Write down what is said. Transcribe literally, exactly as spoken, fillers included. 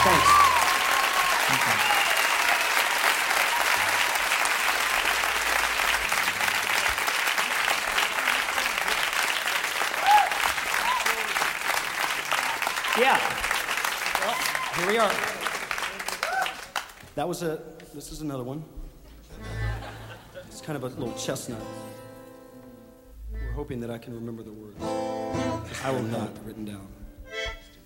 Thanks. Yeah. Well, here we are. That was a, this is another one. It's kind of a little chestnut. We're hoping that I can remember the words. I will not, written down.